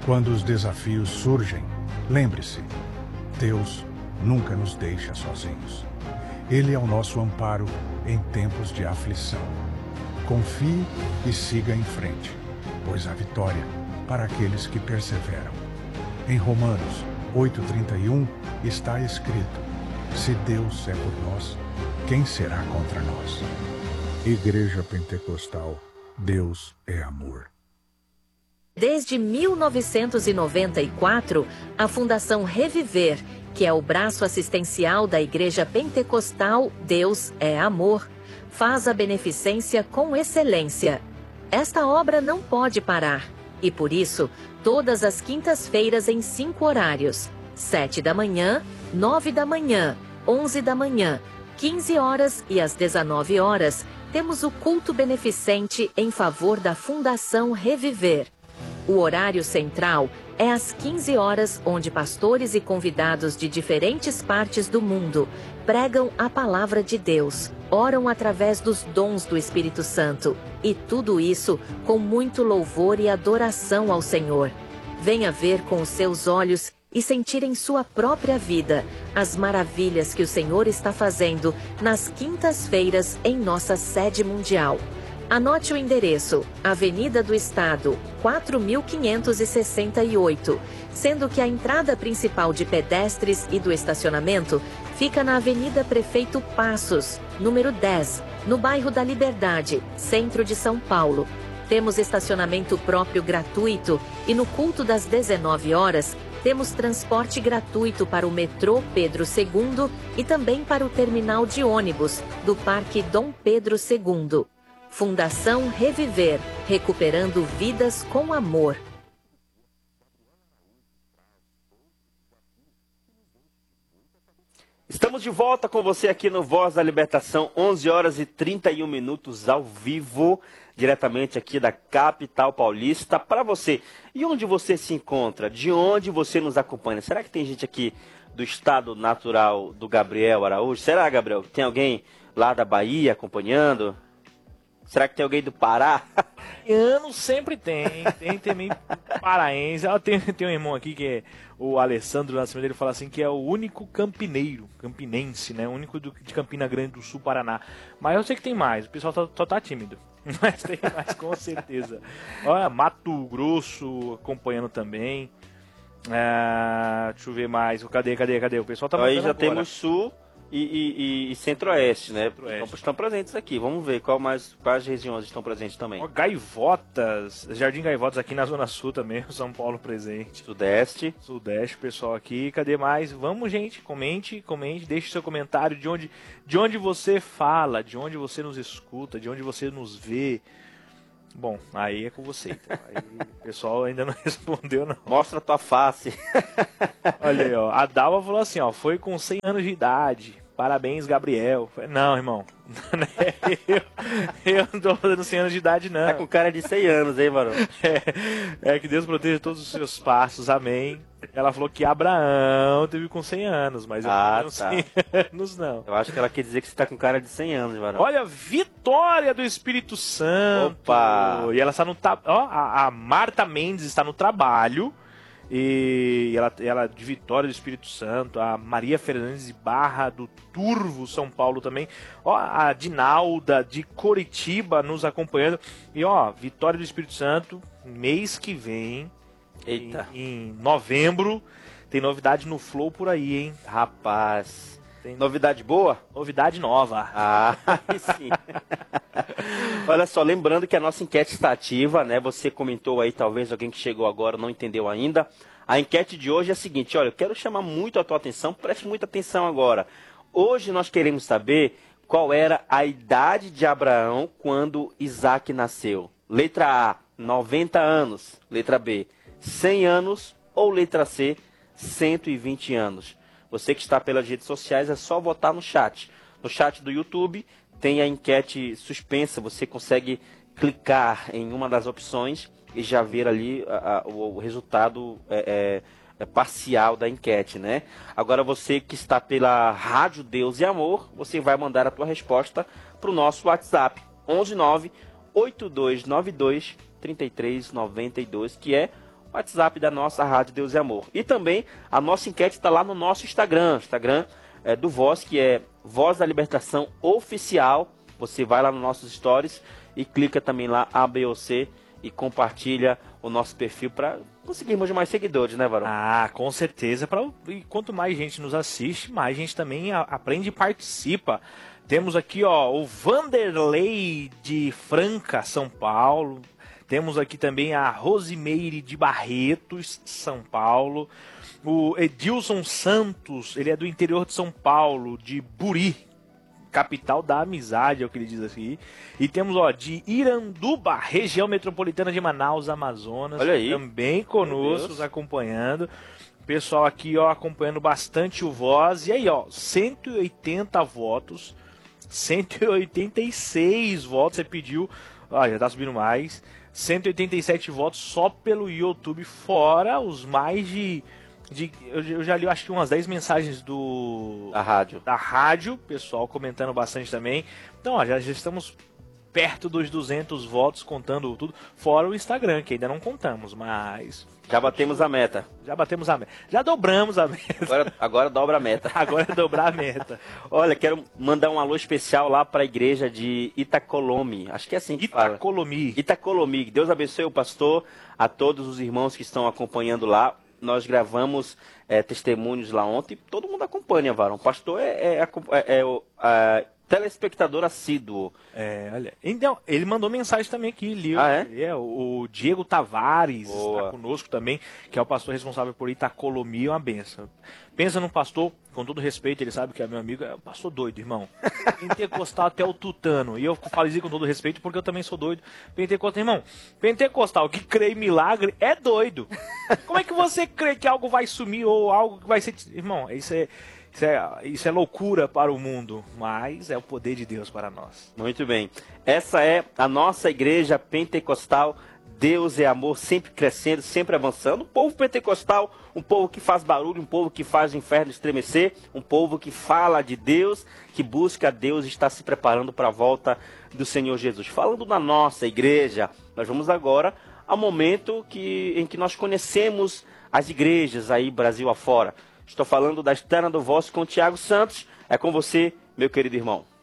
Quando os desafios surgem, lembre-se, Deus nunca nos deixa sozinhos. Ele é o nosso amparo em tempos de aflição. Confie e siga em frente, pois há vitória para aqueles que perseveram. Em Romanos 8,31 está escrito: se Deus é por nós, quem será contra nós? Igreja Pentecostal, Deus é amor. Desde 1994, a Fundação Reviver, que é o braço assistencial da Igreja Pentecostal Deus é Amor, faz a beneficência com excelência. Esta obra não pode parar e, por isso, todas as quintas-feiras em 5 horários: 7 da manhã, 9 da manhã, 11 da manhã, 15 horas e às 19 horas, temos o culto beneficente em favor da Fundação Reviver. O horário central é às 15 horas, onde pastores e convidados de diferentes partes do mundo pregam a palavra de Deus, oram através dos dons do Espírito Santo, e tudo isso com muito louvor e adoração ao Senhor. Venha ver com os seus olhos e sentir em sua própria vida as maravilhas que o Senhor está fazendo nas quintas-feiras em nossa sede mundial. Anote o endereço: Avenida do Estado, 4568, sendo que a entrada principal de pedestres e do estacionamento fica na Avenida Prefeito Passos, número 10, no bairro da Liberdade, centro de São Paulo. Temos estacionamento próprio gratuito e no culto das 19 horas, temos transporte gratuito para o metrô Pedro II e também para o terminal de ônibus do Parque Dom Pedro II. Fundação Reviver, recuperando vidas com amor. Estamos de volta com você aqui no Voz da Libertação, 11 horas e 31 minutos ao vivo, diretamente aqui da capital paulista, para você. E onde você se encontra? De onde você nos acompanha? Será que tem gente aqui do estado natural do Gabriel Araújo? Será, Gabriel? Tem alguém lá da Bahia acompanhando? Será que tem alguém do Pará? Ano sempre tem também paraense. Tem um irmão aqui que é o Alessandro Nascimento, ele fala assim que é o único campinense, né? O único de Campina Grande do Sul, Paraná. Mas eu sei que tem mais, o pessoal só tá tímido. Mas tem mais, com certeza. Olha, Mato Grosso acompanhando também. Deixa eu ver mais. Cadê? O pessoal tá mandando aí já agora. Temos Sul e Centro-Oeste, né? Centro-Oeste. Estão presentes aqui. Vamos ver quais regiões estão presentes também. Gaivotas, Jardim Gaivotas aqui na Zona Sul também, o São Paulo presente. Sudeste, pessoal aqui. Cadê mais? Vamos, gente, comente, deixe seu comentário de onde você fala, de onde você nos escuta, de onde você nos vê. Bom, aí é com você. Então. Aí, o pessoal ainda não respondeu, não. Mostra a tua face. Olha aí, ó. A Dalva falou assim, ó. Foi com 100 anos de idade. Parabéns, Gabriel. Não, irmão. Eu não tô fazendo 100 anos de idade, não. Tá com cara de 100 anos, hein, mano? Que Deus proteja todos os seus passos. Amém. Ela falou que Abraão teve com 100 anos, mas eu não tenho 100 anos, não. Eu acho que ela quer dizer que você tá com cara de 100 anos, mano. Olha, vitória do Espírito Santo. Opa! E ela está no... a Marta Mendes está no trabalho. E ela de Vitória do Espírito Santo, a Maria Fernandes de Barra do Turvo, São Paulo também, a Dinalda de Coritiba nos acompanhando, e Vitória do Espírito Santo, mês que vem, em novembro, tem novidade no Flow por aí, hein? Rapaz, tem novidade boa? Novidade nova. Sim. Olha só, lembrando que a nossa enquete está ativa, né? Você comentou aí, talvez alguém que chegou agora não entendeu ainda. A enquete de hoje é a seguinte, olha, eu quero chamar muito a tua atenção, preste muita atenção agora. Hoje nós queremos saber qual era a idade de Abraão quando Isaac nasceu. Letra A, 90 anos. Letra B, 100 anos. Ou letra C, 120 anos. Você que está pelas redes sociais, é só votar no chat. No chat do YouTube tem a enquete suspensa, você consegue clicar em uma das opções e já ver ali o resultado parcial da enquete, né? Agora você que está pela Rádio Deus e Amor, você vai mandar a tua resposta para o nosso WhatsApp, 119-8292-3392, que é WhatsApp da nossa Rádio Deus é Amor. E também a nossa enquete está lá no nosso Instagram do Voz, que é Voz da Libertação Oficial. Você vai lá nos nossos stories e clica também lá ABOC e compartilha o nosso perfil para conseguirmos mais seguidores, né, Varão? Ah, com certeza. E quanto mais gente nos assiste, mais gente também aprende e participa. Temos aqui, ó, o Vanderlei de Franca, São Paulo. Temos aqui também a Rosimeire de Barretos, São Paulo. O Edilson Santos, ele é do interior de São Paulo, de Buri, capital da amizade, é o que ele diz aqui. E temos, ó, de Iranduba, região metropolitana de Manaus, Amazonas. Olha aí. Também conosco, nos acompanhando. Pessoal aqui, ó, acompanhando bastante o Voz. E aí, ó, 180 votos, 186 votos, você pediu, ó, já tá subindo mais. 187 votos só pelo YouTube, fora os mais de eu já li, acho que umas 10 mensagens da rádio, pessoal comentando bastante também. Então, ó, já estamos perto dos 200 votos, contando tudo, fora o Instagram, que ainda não contamos, mas... Já batemos a meta. Já dobramos a meta. Agora dobra a meta. Agora é dobrar a meta. Olha, quero mandar um alô especial lá para a igreja de Itacolomi. Acho que é assim que Itacolomi. fala. Itacolomi. Deus abençoe o pastor, a todos os irmãos que estão acompanhando lá. Nós gravamos testemunhos lá ontem. Todo mundo acompanha, Varão. O pastor é o telespectador assíduo. Olha. Então, ele mandou mensagem também aqui, Lio. O Diego Tavares está conosco também, que é o pastor responsável por Itacolomi, uma benção. Pensa num pastor, com todo respeito, ele sabe que é meu amigo, é um pastor doido, irmão. Pentecostal até o tutano. E eu falo isso com todo respeito porque eu também sou doido. Pentecostal, irmão, pentecostal que crê em milagre é doido. Como é que você crê que algo vai sumir ou algo que vai ser... Irmão, isso é loucura para o mundo, mas é o poder de Deus para nós. Muito bem. Essa é a nossa igreja pentecostal. Deus é amor, sempre crescendo, sempre avançando. Um povo pentecostal, um povo que faz barulho, um povo que faz o inferno estremecer, um povo que fala de Deus, que busca Deus e está se preparando para a volta do Senhor Jesus. Falando da nossa igreja, nós vamos agora ao momento em que nós conhecemos as igrejas aí, Brasil afora. Estou falando da Externa do Voz com o Tiago Santos. É com você, meu querido irmão.